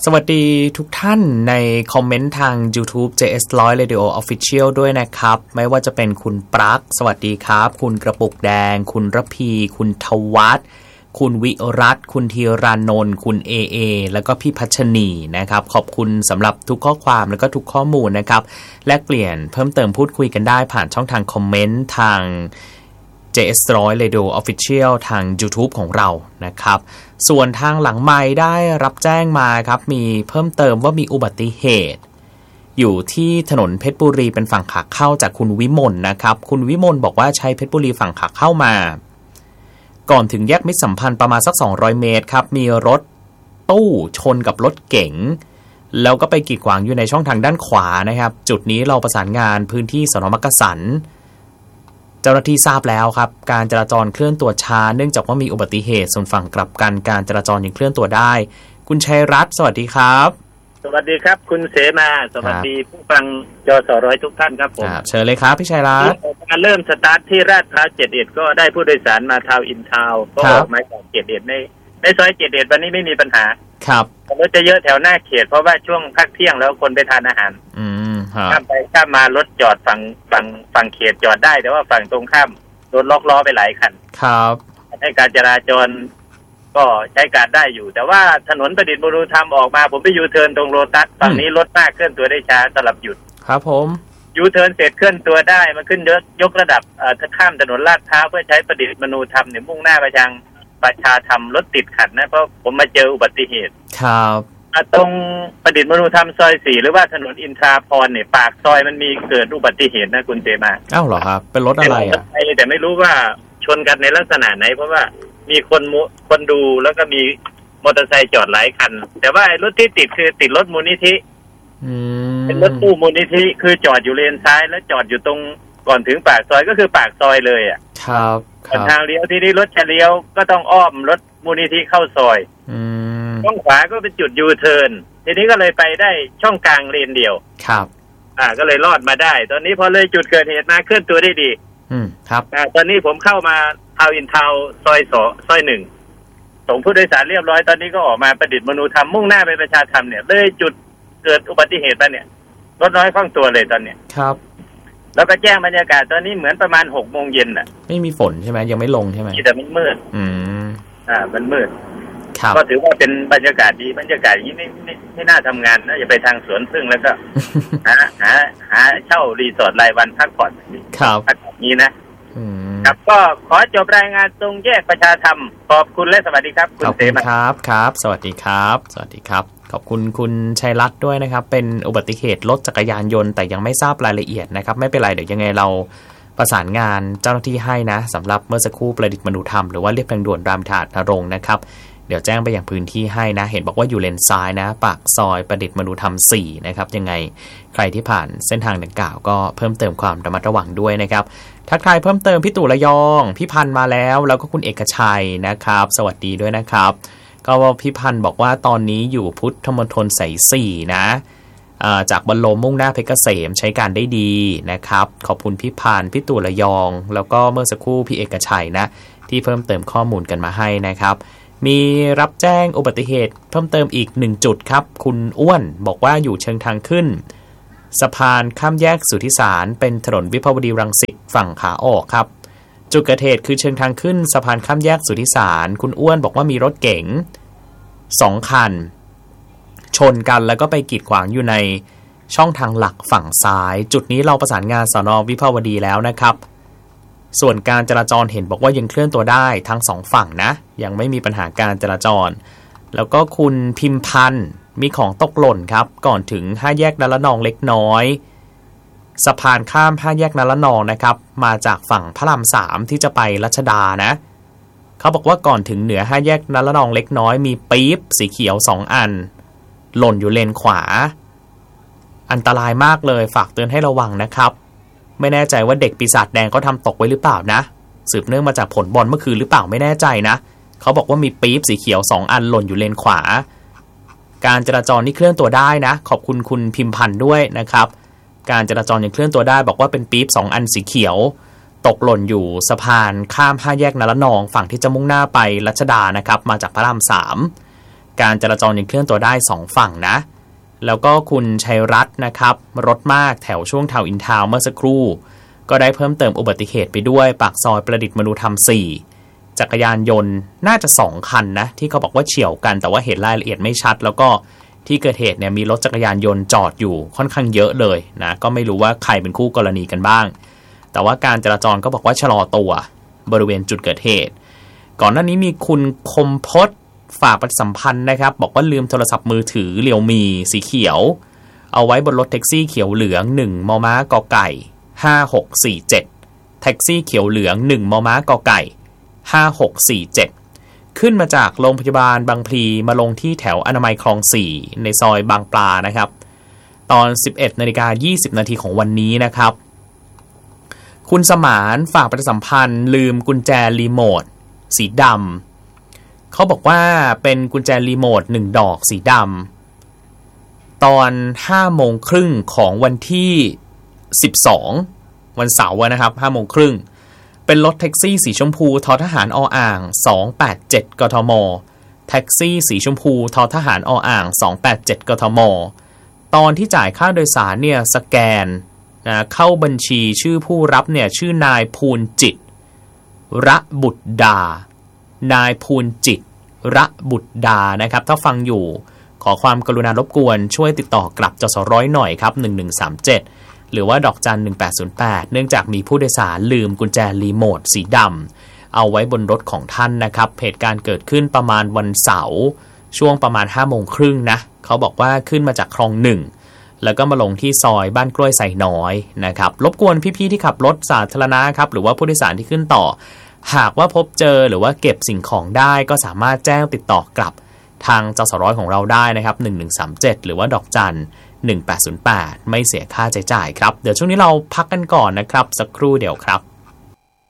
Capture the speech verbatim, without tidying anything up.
สวัสดีทุกท่านในคอมเมนต์ทาง YouTube เจ เอส หนึ่งร้อย Radio Official ด้วยนะครับไม่ว่าจะเป็นคุณปลั๊กสวัสดีครับคุณกระปุกแดงคุณระพีคุณทวัฒน์คุณวิรัตน์คุณธีรานนท์คุณเอเอแล้วก็พี่พัชนีนะครับขอบคุณสำหรับทุกข้อความแล้วก็ทุกข้อมูลนะครับแลกเปลี่ยนเพิ่มเติมพูดคุยกันได้ผ่านช่องทางคอมเมนต์ทาง เจ เอส หนึ่งร้อย Radio Official ทาง YouTube ของเรานะครับส่วนทางหลังไมค์ได้รับแจ้งมาครับมีเพิ่มเติมว่ามีอุบัติเหตุอยู่ที่ถนนเพชรบุรีเป็นฝั่งขาเข้าจากคุณวิมลนะครับคุณวิมลบอกว่าใช้เพชรบุรีฝั่งขาเข้ามาก่อนถึงแยกมิตรสัมพันธ์ประมาณสักสองร้อยเมตรครับมีรถตู้ชนกับรถเก๋งแล้วก็ไปกีดขวางอยู่ในช่องทางด้านขวานะครับจุดนี้เราประสานงานพื้นที่สน.มักกะสันเจ้าหน้าที่ทราบแล้วครับการจราจรเคลื่อนตัวช้าเนื่องจากว่ามีอุบัติเหตุส่วนฝั่งกลับกันการจราจรยังเคลื่อนตัวได้คุณชัยรัตน์สวัสดีครับสวัสดีครับคุณเสมาสวัสดีผู้ฟังจสร้อยทุกท่านครับผมเชิญเลยครับพี่ชัยรัตน์การเริ่มสตาร์ทที่ลาดพร้าวเจ็ดสิบเอ็ดก็ได้ผู้โดยสารมาทาวน์อินทาวน์ก็ออกมาจากเจ็ดสิบเอ็ดในในซอยเจ็ดสิบเอ็ดวันนี้ไม่มีปัญหาครับรถจะเยอะแถวหน้าเขตเพราะว่าช่วงพักเที่ยงแล้วคนไปทานอาหารอืมข้ามไปข้ามมารถจอดฝั่งฝั่งฝั่งเขตจอดได้แต่ว่าฝั่งตรงข้ามรถล็อกล้อไปหลายคันครับให้การจราจรก็ใช้การได้อยู่แต่ว่าถนนประดิษฐ์บุรุธรรมออกมาผมไปยูเทิร์นตรงโลตัสฝั่งนี้รถมากเคลื่อนตัวได้ช้าสลับหยุดครับผมยูเทิร์นเสร็จเคลื่อนตัวได้มันขึ้นยกยกระดับเอ่อข้ามถนนลาดพร้าวเพื่อใช้ประดิษฐ์มนูธรรมเนี่ยมุ่งหน้าไปทางประชาธรรมรถติดขัดนะเพราะผมมาเจออุบัติเหตุครับตรงประดิษฐ์มนูธรรมซอยสี่หรือว่าถนนอินทราพรเนี่ยปากซอยมันมีเกิดอุบัติเหตุนะคุณเจมาอ้าวเหรอครับเป็นรถอะไรอ่ะแต่ไม่รู้ว่าชนกันในลักษณะไหนเพราะว่ามีคนคนดูแล้วก็มีมอเตอร์ไซค์จอดหลายคันแต่ว่ารถที่ติดคือติดรถมูลนิธิเป็นรถตู้มูลนิธิคือจอดอยู่เลนซ้ายแล้วจอดอยู่ตรงก่อนถึงปากซอยก็คือปากซอยเลยอ่ะครับทางเลี้ยวที่นี่รถจะเลี้ยวก็ต้องอ้อมรถมูลนิธิเข้าซอยช่องขวาก็เป็นจุดยูเทิร์นทีนี้ก็เลยไปได้ช่องกลางเลนเดียวครับอ่าก็เลยรอดมาได้ตอนนี้พอเลยจุดเกิดเหตุมาเคลื่อนตัวได้ดีอืมครับอ่าตอนนี้ผมเข้ามาทาวน์อินทาวน์ซอยสองซอยหนึ่งส่งผู้โดยสารเรียบร้อยตอนนี้ก็ออกมาประดิษฐ์มนูธรรมมุ่งหน้าไปประชาธรรมเนี่ยเลยจุดเกิดอุบัติเหตุไปเนี่ยรถน้อยคล่องตัวเลยตอนเนี้ยครับแล้วก็แจ้งบรรยากาศตอนนี้เหมือนประมาณหกโมงเย็นน่ะไม่มีฝนใช่ไหมยังไม่ลงใช่ไหมแต่มันมืดอืมอ่ามันมืดก็ถือว่าเป็นบรรยากาศดีบรรยากาศอย่างนี้ไม่ไม่ไม่น่าทำงานนะอย่าไปทางสวนพึ่งแล้วก็หาหาหาเช่ารีสอร์ทรายวันพักผ่อนครับพักแบบนี้นะครับก็ขอจบรายงานตรงแยกประชาธรรมขอบคุณและสวัสดีครับคุณเสมาครับครับสวัสดีครับสวัสดีครับขอบคุณคุณชัยรัตน์ด้วยนะครับเป็นอุบัติเหตุรถจักรยานยนต์แต่ยังไม่ทราบรายละเอียดนะครับไม่เป็นไรเดี๋ยวยังไงเราประสานงานเจ้าหน้าที่ให้นะสำหรับเมื่อสักครู่ประดิษฐ์มนูธรรมหรือว่าเรียบทางด่วนรามอินทรานรงค์นะครับเดี๋ยวแจ้งไปยังพื้นที่ให้นะเห็นบอกว่าอยู่เลนซ้ายนะปากซอยประดิษฐ์มนูธรรมสี่นะครับยังไงใครที่ผ่านเส้นทางดังกล่าวก็เพิ่มเติมความระมัดระวังด้วยนะครับทักทายเพิ่มเติมพี่ตู่ระยองพี่พันธ์มาแล้วแล้วก็คุณเอกชัยนะครับสวัสดีด้วยนะครับก็พี่พันธ์บอกว่าตอนนี้อยู่พุทธมณฑลสายสี่นะจากบรรลมมุ่งหน้าเพชรเกษมใช้การได้ดีนะครับขอบคุณพี่พันธ์พี่ตู่ระยองแล้วก็เมื่อสักครู่พี่เอกชัยนะที่เพิ่มเติมข้อมูลกันมาให้นะครับมีรับแจ้งอุบัติเหตุเพิ่มเติมอีกหนึ่งจุดครับคุณอ้วนบอกว่าอยู่เชิงทางขึ้นสะพานข้ามแยกสุทธิสารเป็นถนนวิภาวดีรังสิตฝั่งขาออกครับจุดเกิดเหตุคือเชิงทางขึ้นสะพานข้ามแยกสุทธิสารคุณอ้วนบอกว่ามีรถเก๋งสองคันชนกันแล้วก็ไปกีดขวางอยู่ในช่องทางหลักฝั่งซ้ายจุดนี้เราประสานงานสน.วิภาวดีแล้วนะครับส่วนการจราจรเห็นบอกว่ายังเคลื่อนตัวได้ทั้งสองฝั่งนะยังไม่มีปัญหาการจราจรแล้วก็คุณพิมพันธ์มีของตกหล่นครับก่อนถึงห้าแยกนรนองเล็กน้อยสะพานข้ามห้าแยกนรนองนะครับมาจากฝั่งพระรามสามที่จะไปรัชดานะเขาบอกว่าก่อนถึงเหนือห้าแยกนรนองเล็กน้อยมีปี๊บสีเขียวสองอันหล่นอยู่เลนขวาอันตรายมากเลยฝากเตือนให้ระวังนะครับไม่แน่ใจว่าเด็กปีศาจแดงเขาทำตกไว้หรือเปล่านะสืบเนื่องมาจากผลบอลเมื่อคืนหรือเปล่าไม่แน่ใจนะเขาบอกว่ามีปี๊บสีเขียวสองอันหล่นอยู่เลนขวาการจราจรนี่เคลื่อนตัวได้นะขอบคุณคุณพิมพันธ์ด้วยนะครับการจราจรยังเคลื่อนตัวได้บอกว่าเป็นปี๊บสองอันสีเขียวตกหล่นอยู่สะพานข้ามห้าแยกนรนองฝั่งที่จะมุ่งหน้าไปรัชดานะครับมาจากพระรามสามการจราจรยังเคลื่อนตัวได้สองฝั่งนะแล้วก็คุณชัยรัตน์นะครับรถมากแถวช่วงทาวน์อินทาวน์เมื่อสักครู่ก็ได้เพิ่มเติมอุบัติเหตุไปด้วยปากซอยประดิษฐ์มนูธรรมสี่จักรยานยนต์น่าจะสองคันนะที่เขาบอกว่าเฉี่ยวกันแต่ว่าเห็นรายละเอียดไม่ชัดแล้วก็ที่เกิดเหตุเนี่ยมีรถจักรยานยนต์จอดอยู่ค่อนข้างเยอะเลยนะก็ไม่รู้ว่าใครเป็นคู่กรณีกันบ้างแต่ว่าการจราจรก็บอกว่าชะลอตัวบริเวณจุดเกิดเหตุก่อนหน้านี้มีคุณคมพจน์ฝากปฏิสัมพันธ์นะครับบอกว่าลืมโทรศัพท์มือถือเรียวมีสีเขียวเอาไว้บนรถแท็กซี่เขียวเหลืองหนึ่งมมกไก่ห้าหกสี่เจ็ดแท็กซี่เขียวเหลืองหนึ่งมมกไก่ห้าหกสี่เจ็ดขึ้นมาจากโรงพยาบาลบางพลีมาลงที่แถวอนามัยคลองสี่ในซอยบางปลานะครับตอน สิบเอ็ดนาฬิกายี่สิบนาทีของวันนี้นะครับคุณสมานฝากปฏิสัมพันธ์ลืมกุญแจรีโมทสีดำเขาบอกว่าเป็นกุญแจรีโมทหนึ่งดอกสีดำตอนห้าโมงครึ่งของวันที่สิบสองวันเสาร์นะครับห้าโมงครึ่งเป็นรถแท็กซี่สีชมพูททหารออ่างสองแปดเจ็ดกทมแท็กซี่สีชมพูททหารออ่างสองแปดเจ็ดกทมตอนที่จ่ายค่าโดยสารเนี่ยสแกนนะเข้าบัญชีชื่อผู้รับเนี่ยชื่อนายภูลจิตระบุตรดานายภูลจิตระบุตรดานะครับถ้าฟังอยู่ขอความกรุณารบกวนช่วยติดต่อกลับจสร้อยหน่อยครับหนึ่งหนึ่งสามเจ็ดหรือว่าดอกจันหนึ่งแปดศูนย์แปดเนื่องจากมีผู้โดยสารลืมกุญแจรีโมทสีดำเอาไว้บนรถของท่านนะครับเหตุการณ์เกิดขึ้นประมาณวันเสาร์ช่วงประมาณห้าโมงครึ่งนะเขาบอกว่าขึ้นมาจากคลองหนึ่งแล้วก็มาลงที่ซอยบ้านกล้วยไส่น้อยนะครับรบกวนพี่ๆที่ขับรถสาธารณะครับหรือว่าผู้โดยสารที่ขึ้นต่อหากว่าพบเจอหรือว่าเก็บสิ่งของได้ก็สามารถแจ้งติดต่อกลับทางจสร้อยของเราได้นะครับหนึ่งหนึ่งสามเจ็ดหรือว่าดอกจันหนึ่งแปดศูนย์แปดไม่เสียค่าใช้จ่ายครับเดี๋ยวช่วงนี้เราพักกันก่อนนะครับสักครู่เดียวครับ